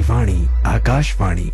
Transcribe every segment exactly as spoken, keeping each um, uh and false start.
Akashvani Akashvani.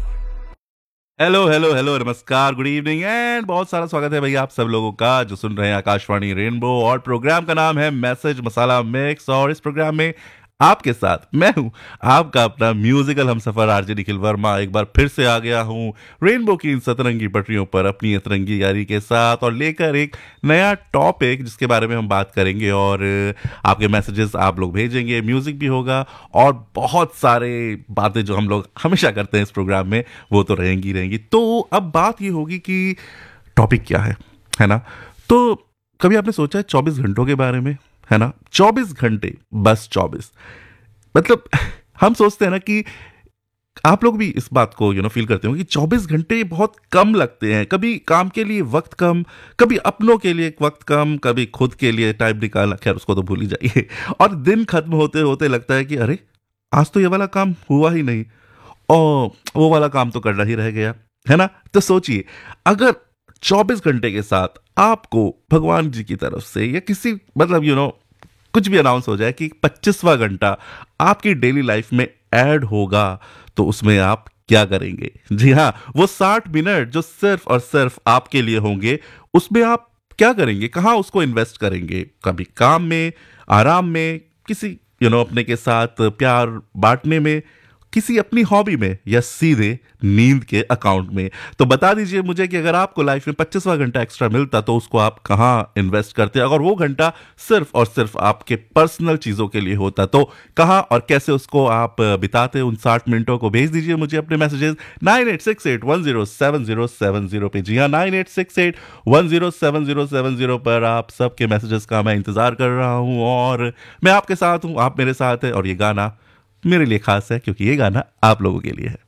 Hello hello hello नमस्कार, good evening and बहुत सारा स्वागत है भैया आप सब लोगों का जो सुन रहे हैं आकाशवाणी रेनबो। और प्रोग्राम का नाम है मैसेज मसाला मिक्स। और इस प्रोग्राम में आपके साथ मैं हूं आपका अपना म्यूजिकल हमसफर आरजे निखिल वर्मा। एक बार फिर से आ गया हूं रेनबो की इन सतरंगी पटरियों पर अपनी अतरंगी यारी के साथ और लेकर एक नया टॉपिक जिसके बारे में हम बात करेंगे। और आपके मैसेजेस आप लोग भेजेंगे, म्यूजिक भी होगा और बहुत सारे बातें जो हम लोग हमेशा करते हैं इस प्रोग्राम में वो तो रहेंगी रहेंगी। तो अब बात ये होगी कि टॉपिक क्या है है ना। तो कभी आपने सोचा है चौबीस घंटों के बारे में, है ना। चौबीस घंटे, बस चौबीस। मतलब हम सोचते हैं ना कि आप लोग भी इस बात को यू नो फील करते हो कि चौबीस घंटे बहुत कम लगते हैं। कभी काम के लिए वक्त कम, कभी अपनों के लिए वक्त कम, कभी खुद के लिए टाइम निकालना, खैर उसको तो भूल ही जाइए। और दिन खत्म होते होते लगता है कि अरे आज तो ये वाला काम हुआ ही नहीं और वो वाला काम तो करना ही रह गया, है ना। तो सोचिए अगर चौबीस घंटे के साथ आपको भगवान जी की तरफ से या किसी मतलब यू नो कुछ भी अनाउंस हो जाए कि पच्चीसवां घंटा आपकी डेली लाइफ में ऐड होगा, तो उसमें आप क्या करेंगे। जी हाँ, वो साठ मिनट जो सिर्फ और सिर्फ आपके लिए होंगे, उसमें आप क्या करेंगे, कहाँ उसको इन्वेस्ट करेंगे। कभी काम में, आराम में, किसी यू नो अपने के साथ प्यार बांटने में, किसी अपनी हॉबी में, या सीधे नींद के अकाउंट में। तो बता दीजिए मुझे कि अगर आपको लाइफ में पच्चीसवां घंटा एक्स्ट्रा मिलता तो उसको आप कहाँ इन्वेस्ट करते। अगर वो घंटा सिर्फ और सिर्फ आपके पर्सनल चीजों के लिए होता तो कहाँ और कैसे उसको आप बिताते। उन साठ मिनटों को भेज दीजिए मुझे अपने messages nine eight six eight one zero seven zero seven zero पे। जी हाँ, nine eight six eight one zero seven zero seven zero पर आप सबके मैसेजेस का मैं इंतजार कर रहा हूँ और मैं आपके साथ हूँ, आप मेरे साथ हैं। और ये गाना मेरे लिए खास है क्योंकि ये गाना आप लोगों के लिए है।